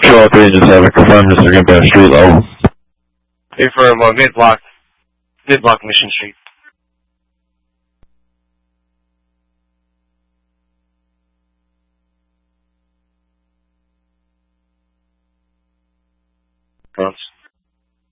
Control 3 and just have it confirmed this is going to be on street level. Affirm, mid-block Mission Street.